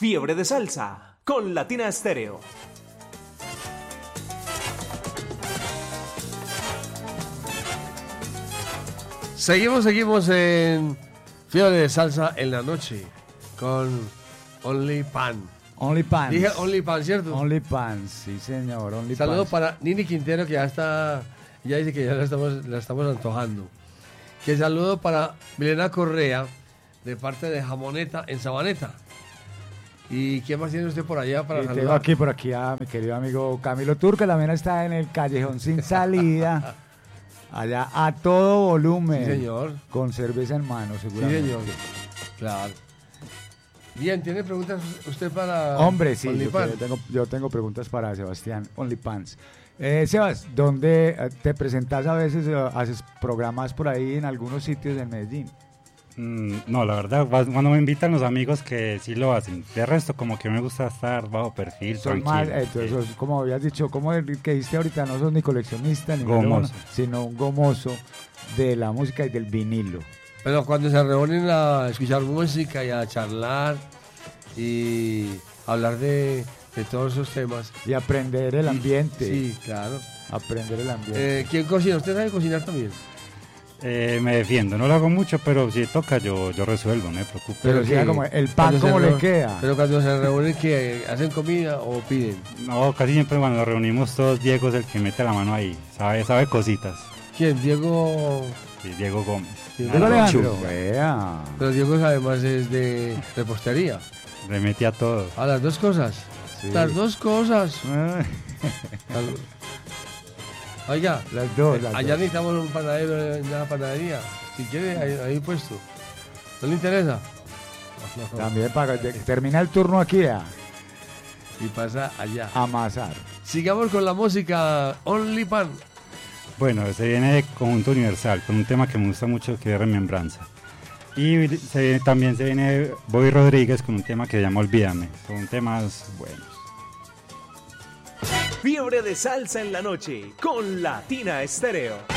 Fiebre de Salsa con Latina Estéreo. Seguimos en Fiebre de Salsa en la noche con Only Pan. Only Pants. Dije Only Pan, ¿cierto? Only Pants, sí señor, Only Saludo Pants. para Nini Quintero, que ya dice que ya la estamos antojando. Que saludo para Milena Correa, de parte de Jamoneta en Sabaneta. ¿Y quién más tiene usted por allá para saludar? Tengo por aquí a mi querido amigo Camilo Turco, también está en el Callejón Sin Salida. Allá a todo volumen. Sí, señor. Con cerveza en mano, seguramente. Sí, señor. Claro. Bien, ¿tiene preguntas usted para Hombre, sí, Only Pan? yo tengo preguntas para Sebastián, Only Pants. Sebas, ¿dónde te presentas a veces? ¿Haces programas por ahí en algunos sitios en Medellín? No, la verdad, cuando me invitan los amigos que sí lo hacen. De resto, como que me gusta estar bajo perfil, tranquilo. Entonces, como habías dicho, como el que dijiste ahorita, no sos ni coleccionista ni gomoso, sino un gomoso de la música y del vinilo. Pero cuando se reúnen a escuchar música y a charlar y hablar de todos esos temas. Y aprender el ambiente. Sí, claro. Aprender el ambiente. ¿Quién cocina? ¿Usted sabe cocinar también? Me defiendo, no lo hago mucho, pero si toca yo resuelvo, no me preocupo. Pero si como el pan, ¿cómo le queda? Pero cuando se reúnen, ¿qué? ¿Hacen comida o piden? No, casi siempre cuando nos reunimos todos, Diego es el que mete la mano ahí, sabe cositas. ¿Quién? Diego... Sí, Diego Gómez. Diego Alejandro. Vea. Pero Diego además es de repostería. Le mete a todo. ¿A las dos cosas? Sí. Las dos cosas. Oiga, las dos. Allá necesitamos un panadero en la panadería. Si quiere, ahí puesto. ¿No le interesa? No. También para termina el turno aquí y pasa allá. Amasar. Sigamos con la música Only Pan. Bueno, se viene de Conjunto Universal, con un tema que me gusta mucho, que es Remembranza. Y también se viene Bobby Rodríguez con un tema que se llama Olvídame. Son temas buenos. Fiebre de Salsa en la noche con Latina Estéreo.